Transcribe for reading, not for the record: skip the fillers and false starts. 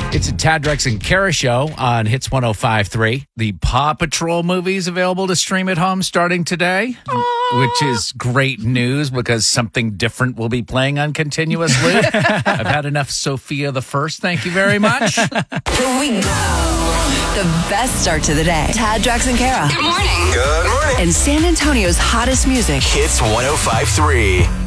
It's a Tad, Drex, and Kara show on Hits 105.3. The Paw Patrol movie is available to stream at home starting today, which is great news because something different will be playing on continuously. I've had enough Sophia the First. Thank you very much. Here we go. The best start to the day. Tad, Drex, and Kara. Good morning. And San Antonio's hottest music. Hits 105.3.